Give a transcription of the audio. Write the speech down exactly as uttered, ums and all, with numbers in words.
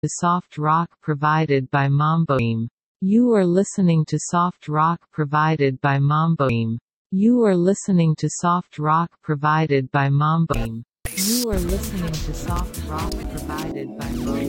to soft rock provided by Mamboim. You are listening to soft rock provided by Mamboim. You are listening to soft rock provided by Mamboim. You are listening to soft rock provided by Mamboim.